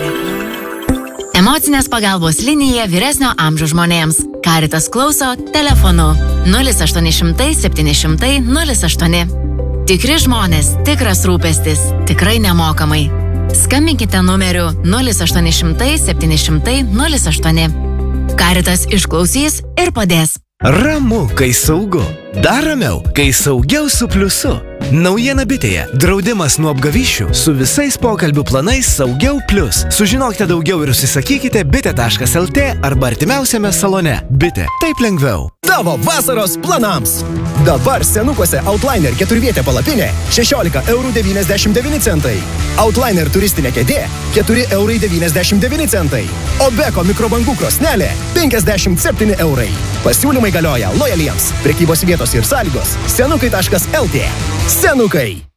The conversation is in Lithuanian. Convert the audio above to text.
Emocinės pagalbos linija vyresnio amžiaus žmonėms. Caritas klauso telefonu 0800 700 08. Tikri žmonės, tikras rūpestis, tikrai nemokamai. Skambinkite numeriu 0800 700 08. Caritas išklausys ir padės. Ramu, kai saugu. Dar ramiau, kai saugiau su pliusu. Naujiena bitėje. Draudimas nuo apgavyšių su visais pokalbių planais Saugiau Plius. Sužinokite daugiau ir užsisakykite bitė.lt arba artimiausiame salone. Bitė. Taip lengviau. Tavo vasaros planams. Dabar Senukuose Outliner 4-vietė palapinė 16,99 €. Outliner turistinė kėdė 4,99 €. Obeko mikrobangų krosnelė 57 €. Pasiūlymai galioja lojaliems. Prekybos vietos ir sąlygos senukai.lt. Senukai.